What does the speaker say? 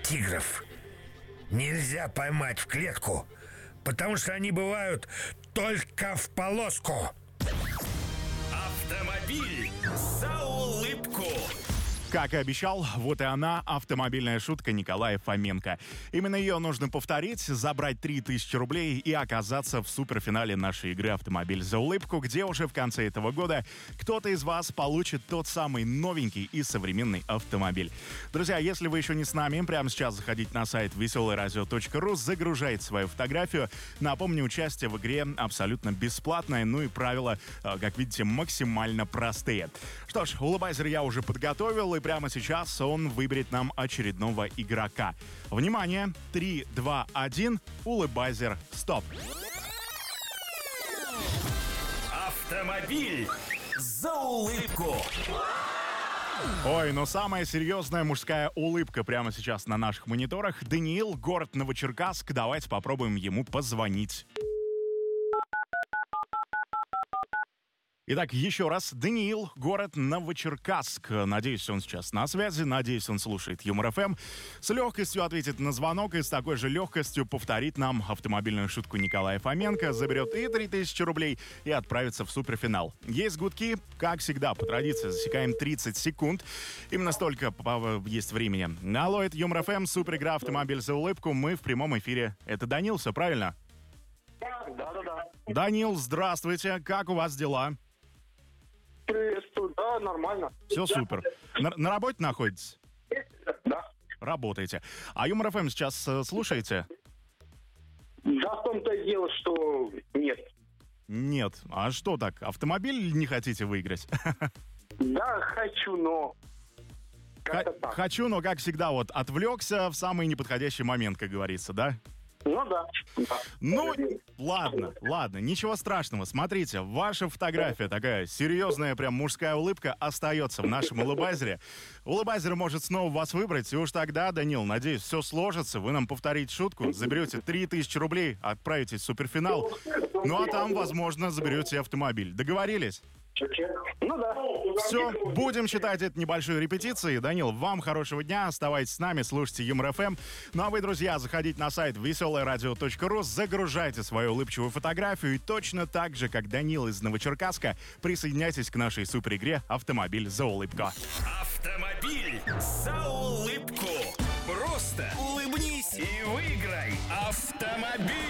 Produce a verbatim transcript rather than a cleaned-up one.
тигров нельзя поймать в клетку, потому что они бывают только в полоску. Автомобиль за улыбку. Как и обещал, вот и она, автомобильная шутка Николая Фоменко. Именно ее нужно повторить, забрать три тысячи рублей и оказаться в суперфинале нашей игры «Автомобиль за улыбку», где уже в конце этого года кто-то из вас получит тот самый новенький и современный автомобиль. Друзья, если вы еще не с нами, прямо сейчас заходите на сайт веселое радио точка ру, загружайте свою фотографию. Напомню, участие в игре абсолютно бесплатное, ну и правила, как видите, максимально простые. Что ж, улыбайзер я уже подготовил, и прямо сейчас он выберет нам очередного игрока. Внимание! три, два, один. Улыбайзер, стоп. Автомобиль за улыбку. Ой, но самая серьезная мужская улыбка прямо сейчас на наших мониторах. Даниил, город Новочеркасск. Давайте попробуем ему позвонить. Итак, еще раз. Даниил, город Новочеркасск. Надеюсь, он сейчас на связи, надеюсь, он слушает Юмор эф эм. С легкостью ответит на звонок и с такой же легкостью повторит нам автомобильную шутку Николая Фоменко, заберет и три тысячи рублей и отправится в суперфинал. Есть гудки, как всегда, по традиции засекаем тридцать секунд. Именно столько есть времени. Алло, это Юмор эф эм, суперигра «Автомобиль за улыбку». Мы в прямом эфире. Это Данил, все правильно? Да-да-да. Данил, здравствуйте. Как у вас дела? Приветствую, да, нормально. Все супер. На, на работе находитесь? Да. Работаете. А Юмор эф эм сейчас э, слушаете? Да, в том-то и дело, что нет. Нет. А что так? Автомобиль не хотите выиграть? Да, хочу, но... как-то Х- так. Хочу, но, как всегда, вот отвлекся в самый неподходящий момент, как говорится, да? Ну да. да. Ну, ладно, ладно, ничего страшного. Смотрите, ваша фотография такая серьезная, прям мужская улыбка остается в нашем улыбайзере. Улыбайзер может снова вас выбрать, и уж тогда, Данил, надеюсь, все сложится, вы нам повторите шутку, заберете три тысячи рублей, отправитесь в суперфинал, ну а там, возможно, заберете автомобиль. Договорились? Ну да. Все, будем считать это небольшой репетицией. Данил, вам хорошего дня, оставайтесь с нами, слушайте Юмор эф эм. Ну а вы, друзья, заходите на сайт веселое радио точка ру, загружайте свою улыбчивую фотографию и точно так же, как Данил из Новочеркасска, присоединяйтесь к нашей суперигре «Автомобиль за улыбку». Автомобиль за улыбку. Просто улыбнись и выиграй автомобиль.